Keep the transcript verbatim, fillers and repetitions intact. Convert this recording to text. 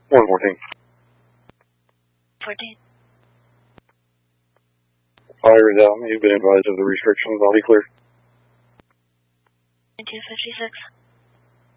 one fourteen. fourteen. Fire is out. You've been advised of the restrictions. I'll be clear. two fifty-six.